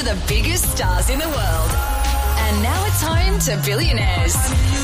the biggest stars in the world. And now it's home to Billionaires.